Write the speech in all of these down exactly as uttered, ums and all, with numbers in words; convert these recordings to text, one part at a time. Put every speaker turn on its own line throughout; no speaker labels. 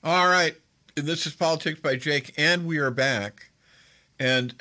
All right. This is Politics by Jake, and we are back. And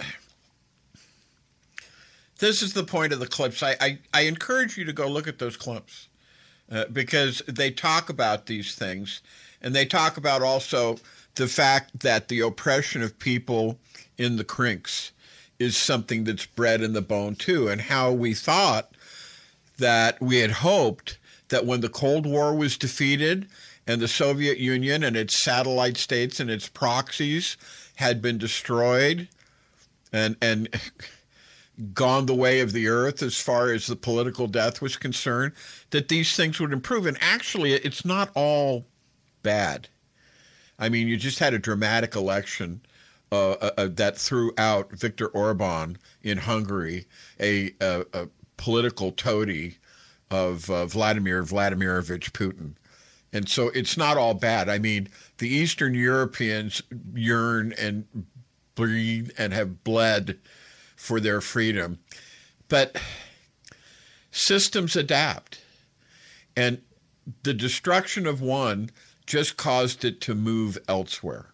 this is the point of the clips. I, I, I encourage you to go look at those clips uh, because they talk about these things, and they talk about also the fact that the oppression of people in the crinks is something that's bred in the bone too, and how we thought that we had hoped that when the Cold War was defeated and the Soviet Union and its satellite states and its proxies had been destroyed and and gone the way of the earth as far as the political death was concerned, that these things would improve. And actually, it's not all bad. I mean, you just had a dramatic election uh, uh, that threw out Viktor Orban in Hungary, a, a, a political toady of uh, Vladimir Vladimirovich Putin. And so it's not all bad. I mean, the Eastern Europeans yearn and breathe and have bled for their freedom. But systems adapt. And the destruction of one just caused it to move elsewhere.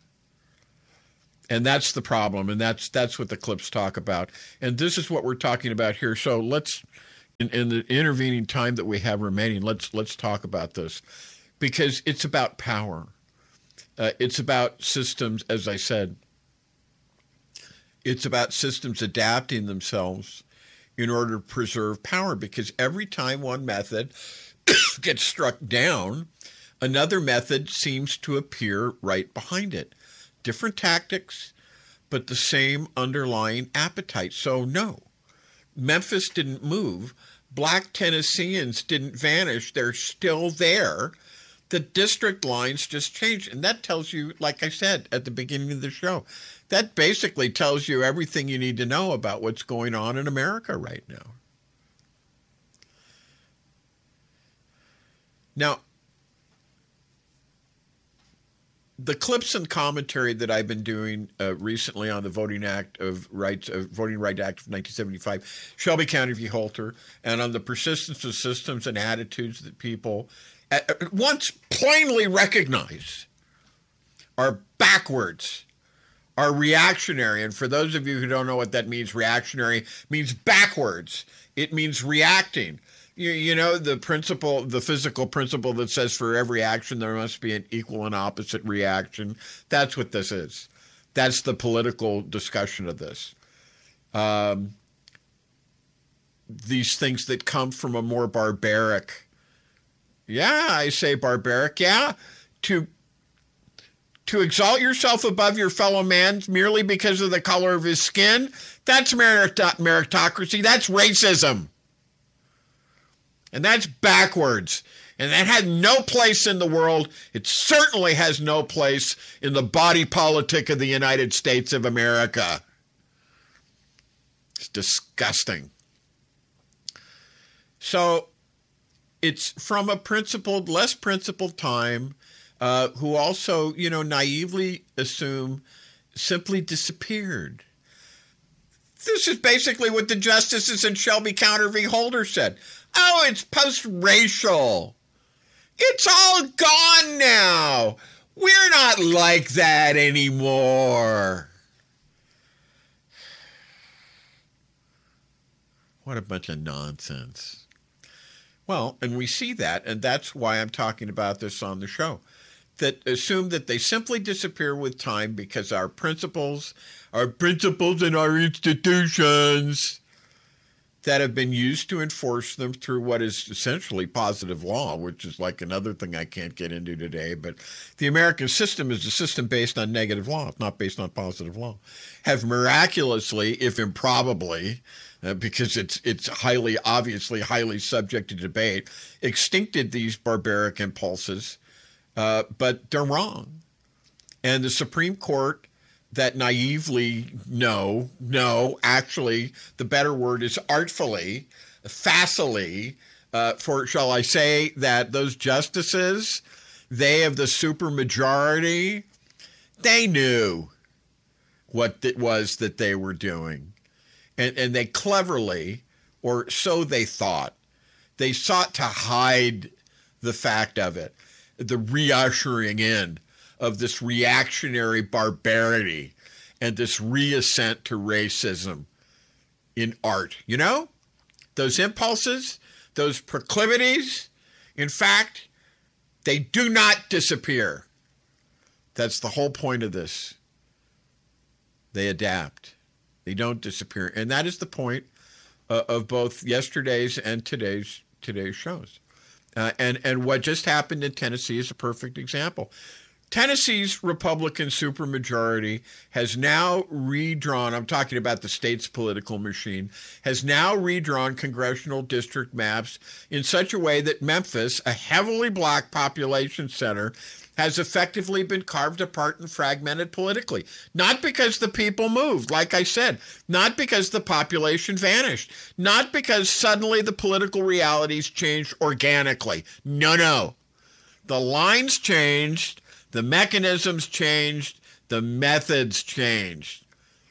And that's the problem. And that's that's what the clips talk about. And this is what we're talking about here. So let's, in, in the intervening time that we have remaining, let's let's talk about this. Because it's about power. Uh, it's about systems, as I said. It's about systems adapting themselves in order to preserve power. Because every time one method gets struck down, another method seems to appear right behind it. Different tactics, but the same underlying appetite. So no, Memphis didn't move. Black Tennesseans didn't vanish. They're still there. The district lines just changed. And that tells you, like I said at the beginning of the show, that basically tells you everything you need to know about what's going on in America right now. Now, the clips and commentary that I've been doing uh, recently on the Voting Act of Rights, uh, Voting Rights Act of nineteen seventy-five, Shelby County v. Holter, and on the persistence of systems and attitudes that people at once plainly recognize are backwards, are reactionary. And for those of you who don't know what that means, reactionary means backwards. It means reacting. You, you know, the principle, the physical principle that says for every action there must be an equal and opposite reaction. That's what this is. That's the political discussion of this. Um, these things that come from a more barbaric, yeah, I say barbaric, yeah, to to exalt yourself above your fellow man merely because of the color of his skin, that's merit- meritocracy, that's racism. And that's backwards. And that had no place in the world. It certainly has no place in the body politic of the United States of America. It's disgusting. So it's from a principled, less principled time, uh, who also, you know, naively assume simply disappeared. This is basically what the justices in Shelby County v. Holder said. Oh, it's post-racial. It's all gone now. We're not like that anymore. What a bunch of nonsense. Well, and we see that, and that's why I'm talking about this on the show, that assume that they simply disappear with time because our principles, our principles and our institutions that have been used to enforce them through what is essentially positive law, which is like another thing I can't get into today. But the American system is a system based on negative law, not based on positive law, have miraculously, if improbably, uh, because it's it's highly, obviously highly subject to debate, extincted these barbaric impulses, uh, but they're wrong. And the Supreme Court that naively, no, no, actually, the better word is artfully, facilely, uh, for, shall I say, that those justices, they of the supermajority, they knew what it was that they were doing. And, and they cleverly, or so they thought, they sought to hide the fact of it, the re-ushering in of this reactionary barbarity and this reascent to racism in art. You know, those impulses, those proclivities, in fact, they do not disappear. That's the whole point of this. They adapt. They don't disappear. And that is the point uh, of both yesterday's and today's today's shows. Uh, and, and what just happened in Tennessee is a perfect example. Tennessee's Republican supermajority has now redrawn, I'm talking about the state's political machine, has now redrawn congressional district maps in such a way that Memphis, a heavily black population center, has effectively been carved apart and fragmented politically. Not because the people moved, like I said, not because the population vanished, not because suddenly the political realities changed organically. No, no. The lines changed. The mechanisms changed, the methods changed.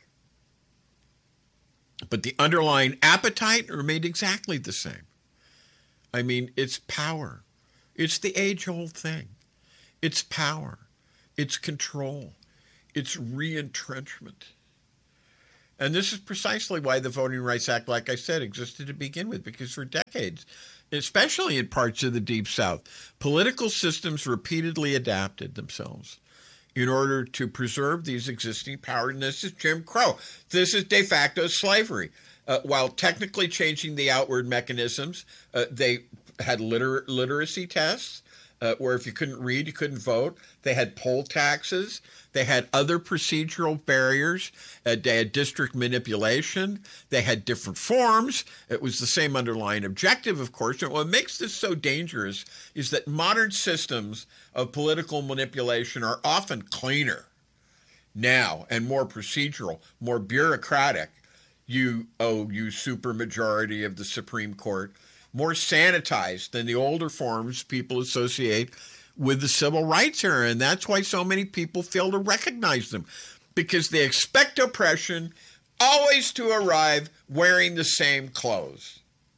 But the underlying appetite remained exactly the same. I mean, it's power. It's the age-old thing. It's power. It's control. It's re-entrenchment. And this is precisely why the Voting Rights Act, like I said, existed to begin with, because for decades, especially in parts of the Deep South, political systems repeatedly adapted themselves in order to preserve these existing powers. And this is Jim Crow. This is de facto slavery. Uh, while technically changing the outward mechanisms, uh, they had liter- literacy tests, uh, where if you couldn't read, you couldn't vote. They had poll taxes. They had other procedural barriers. Uh, they had district manipulation. They had different forms. It was the same underlying objective, of course. And what makes this so dangerous is that modern systems of political manipulation are often cleaner now and more procedural, more bureaucratic. You, oh, you supermajority of the Supreme Court, more sanitized than the older forms people associate with the civil rights era. And that's why so many people fail to recognize them, because they expect oppression always to arrive wearing the same clothes.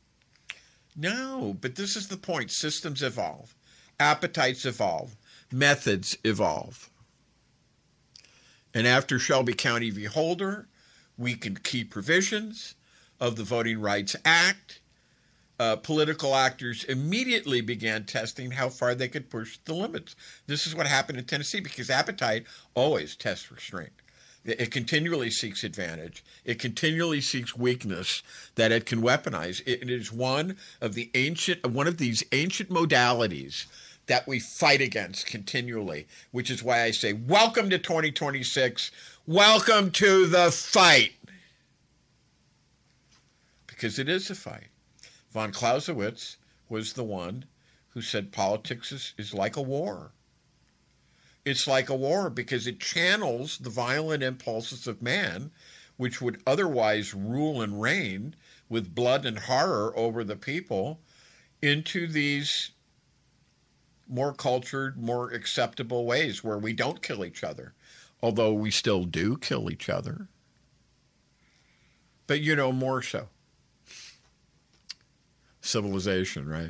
No, but this is the point. Systems evolve. Appetites evolve. Methods evolve. And after Shelby County v. Holder, weakened key provisions of the Voting Rights Act, Uh, political actors immediately began testing how far they could push the limits. This is what happened in Tennessee, because appetite always tests restraint. It, it continually seeks advantage. It continually seeks weakness that it can weaponize. It, it is one of the ancient, one of these ancient modalities that we fight against continually, which is why I say, welcome to twenty twenty-six. Welcome to the fight. Because it is a fight. Von Clausewitz was the one who said politics is, is like a war. It's like a war because it channels the violent impulses of man, which would otherwise rule and reign with blood and horror over the people, into these more cultured, more acceptable ways where we don't kill each other, although we still do kill each other. But, you know, more so. Civilization, right?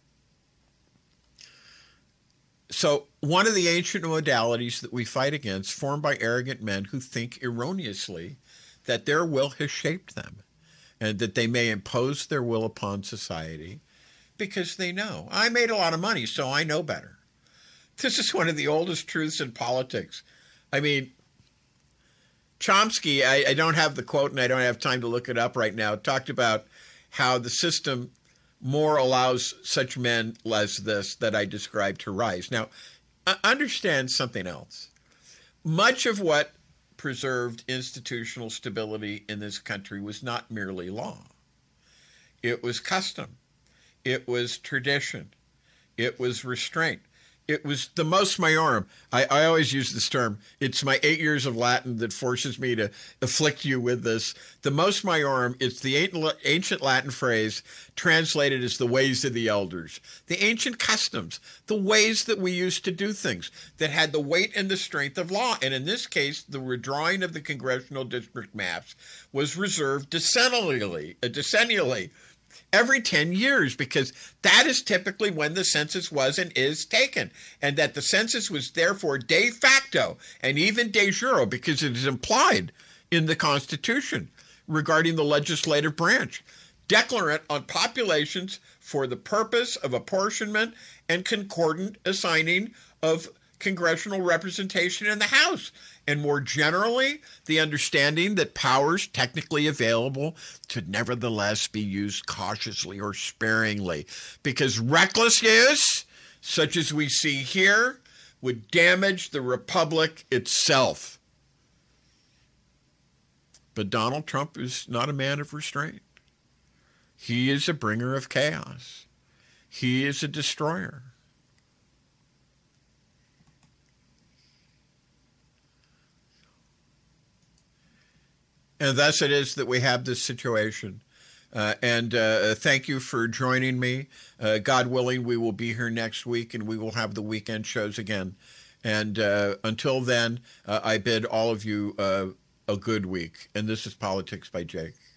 So one of the ancient modalities that we fight against, formed by arrogant men who think erroneously that their will has shaped them and that they may impose their will upon society because they know. I made a lot of money, so I know better. This is one of the oldest truths in politics. I mean, Chomsky, I, I don't have the quote and I don't have time to look it up right now, talked about how the system more allows such men as this that I described to rise. Now, understand something else. Much of what preserved institutional stability in this country was not merely law. It was custom. It was tradition. It was restraint. It was the mos maiorum. I, I always use this term. It's my eight years of Latin that forces me to afflict you with this. The mos maiorum, it's the ancient Latin phrase translated as the ways of the elders. The ancient customs, the ways that we used to do things that had the weight and the strength of law. And in this case, the redrawing of the congressional district maps was reserved decennially, uh, decennially every ten years, because that is typically when the census was and is taken, and that the census was therefore de facto and even de jure, because it is implied in the Constitution regarding the legislative branch, declarant on populations for the purpose of apportionment and concordant assigning of congressional representation in the House, and more generally, the understanding that powers technically available to nevertheless be used cautiously or sparingly, because reckless use, such as we see here, would damage the republic itself. But Donald Trump is not a man of restraint. He is a bringer of chaos. He is a destroyer. And thus it is that we have this situation. Uh, and uh, thank you for joining me. Uh, God willing, we will be here next week, and we will have the weekend shows again. And uh, until then, uh, I bid all of you uh, a good week. And this is Politics by Jake.